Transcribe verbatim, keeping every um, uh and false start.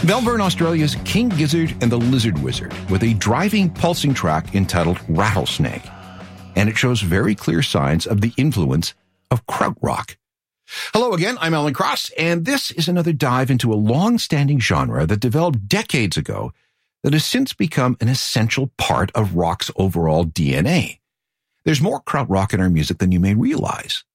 Melbourne, Australia's King Gizzard and the Lizard Wizard with a driving, pulsing track entitled Rattlesnake. And it shows very clear signs of the influence of krautrock. Hello again, I'm Alan Cross, and this is another dive into a long-standing genre that developed decades ago that has since become an essential part of rock's overall D N A. There's more krautrock in our music than you may realize.